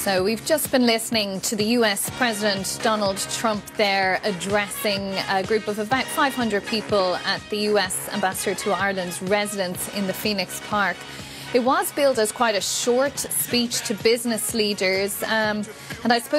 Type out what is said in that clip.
So we've just been listening to the US President Donald Trump there addressing a group of about 500 people at the US Ambassador to Ireland's residence in the Phoenix Park. It was billed as quite a short speech to business leaders, and I suppose